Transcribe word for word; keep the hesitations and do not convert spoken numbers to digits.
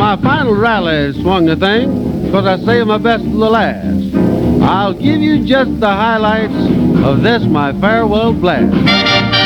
my final rally swung the thing, because I saved my best to the last. I'll give you just the highlights of this, my farewell blast.